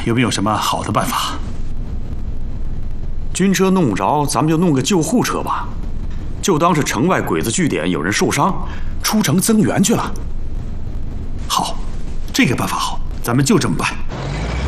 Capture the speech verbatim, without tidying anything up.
有没有什么好的办法？ 军车弄不着，咱们就弄个救护车吧，就当是城外鬼子据点有人受伤，出城增援去了。 好，这个办法好，咱们就这么办。